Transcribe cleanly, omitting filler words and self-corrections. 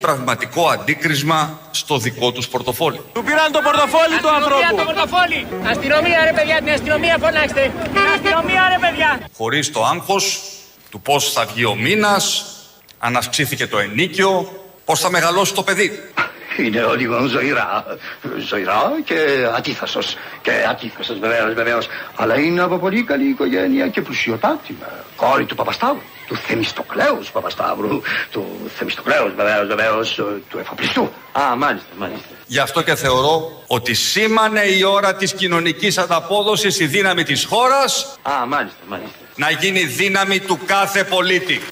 Πραγματικό αντίκρισμα στο δικό τους πορτοφόλι. Του πήραν το πορτοφόλι του ανθρώπου. Το πορτοφόλι. Αστυνομία ρε παιδιά, την αστυνομία φωνάξτε. Την αστυνομία ρε παιδιά. Χωρίς το άγχος του πώς θα βγει ο μήνας, αν αυξήθηκε το ενίκιο, πώς θα μεγαλώσει το παιδί. Είναι ο λίγο ζωηρά και αντίθασος. Και αντίθασος βεβαίως. Αλλά είναι από πολύ καλή οικογένεια και πλουσιοτάτη. Κόρη του Παπασταύρου. Του Θεμιστοκλέους Παπασταύρου. Του Θεμιστοκλέους βεβαίως. Του εφοπλιστού. Α, μάλιστα. Γι' αυτό και θεωρώ ότι σήμανε η ώρα της κοινωνικής ανταπόδοσης, η δύναμη της χώρας. Α, μάλιστα. Να γίνει δύναμη του κάθε πολίτη.